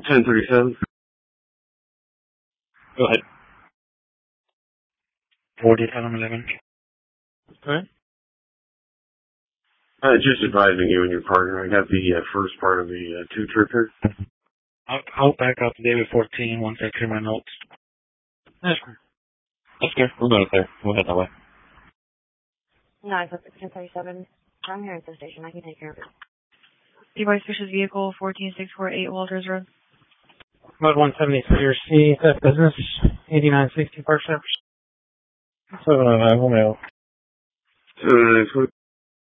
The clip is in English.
1037. Go ahead. 4711. Go ahead. Just advising you and your partner. I got the first part of the two trip here. I'll back up to David 14 once I clear my notes. That's good. We're going up there. We'll head that way. No, it's 1037. I'm here at the station. I can take care of it. Device Fisher's vehicle 14648 Walters Road. Mode 173 C, Theft Business, 8960 Park Service. 709, home mail. 709,